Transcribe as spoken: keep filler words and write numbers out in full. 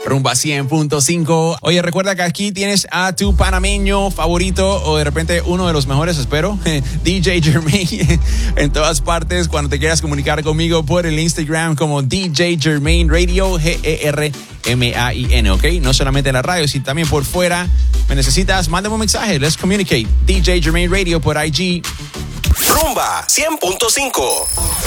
Rumba cien punto cinco. Oye, recuerda que aquí tienes a tu panameño favorito o de repente uno de los mejores, espero, D J Jermaine, en todas partes. Cuando te quieras comunicar conmigo por el Instagram como D J Jermaine Radio, G E R M A I N, ¿ok? No solamente en la radio, sino también por fuera. Me necesitas, mándame un mensaje. Let's communicate. D J Jermaine Radio por I G. Rumba cien punto cinco.